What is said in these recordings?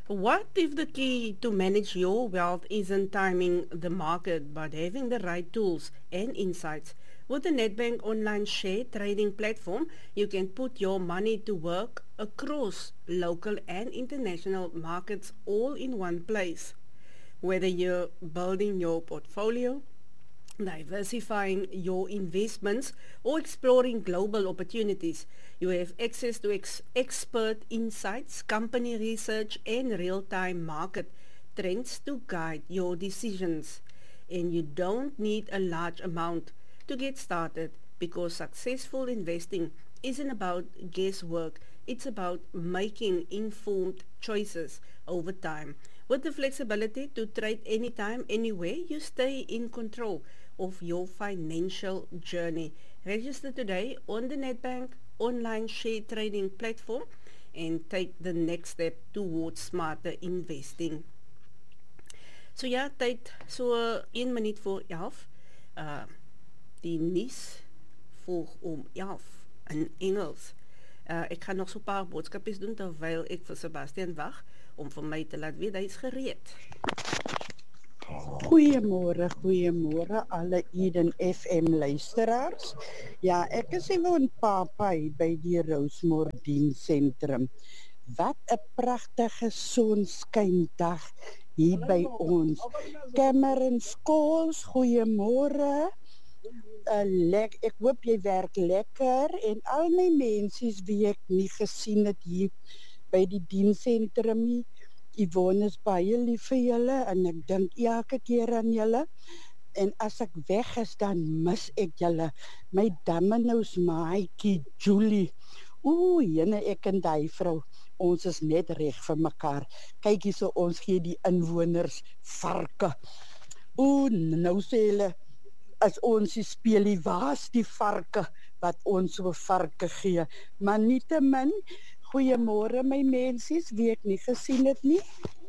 What if the key to manage your wealth isn't timing the market but having the right tools and insights? With the Nedbank online share trading platform, you can put your money to work across local and international markets all in one place. Whether you're building your portfolio, diversifying your investments, or exploring global opportunities, you have access to expert insights, company research, and real-time market trends to guide your decisions. And you don't need a large amount to get started, because successful investing isn't about guesswork. It's about making informed choices over time. With the flexibility to trade anytime, anywhere, you stay in control of your financial journey. Register today on the Nedbank online share trading platform and take the next step towards smarter investing. So ja, tyd so 1 minuut voor 11. Uh, die nuus volg om 11 in Engels. Ek gaan nog so 'n paar boodskapies doen terwyl ek vir Sebastian wag om vir my te laat weet hy is gereed. Goeiemôre alle Eden FM luisteraars. Ja, ek is even in Papai by die Rosemore Diensentrum. Wat 'n pragtige sonskyndag hier by ons. Cameron Scholes, goeiemôre. Ek hoop jy werk lekker en al my mensies wie ek nie gesien het hier by die diensentrum nie. Yvonne is baie lief vir julle en ek dink elke keer aan julle. En as ek weg is, dan mis ek julle. My Domino's maatjie Julie. Jene, ek en die vrou, ons is net reg vir mekaar. Kyk hier so, ons gee die inwoners varke. Nou sê hulle, as ons die speelie, waar's die varke wat ons so varke gee? Maar nietemin, goeiemôre my mensies, wie ek nie gesien het nie.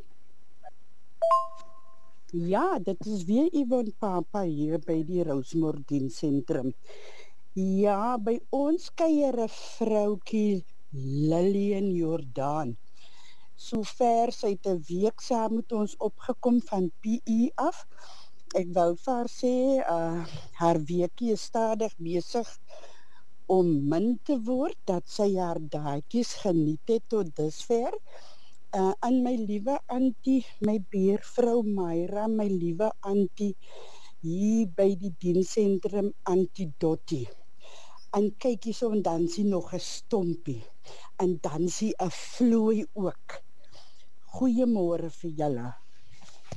Ja, dit is weer Yvonne Papa hier by die Rosemore Diensentrum. Ja, by ons kuier 'n vroukie Lillian Jordan. Sover sy het 'n week saam met ons opgekom van PE af. Ek wou vir haar sê, haar weekie is stadig besig om min te word, dat sy haar daadjies geniet het tot dusver. En my liewe auntie, my buurvrou Myra, my liewe auntie, hier by die diensentrum Auntie Dottie. En kyk hier so, en dan sien nog 'n stompie, en dan sien 'n vloei ook. Goeiemôre vir julle.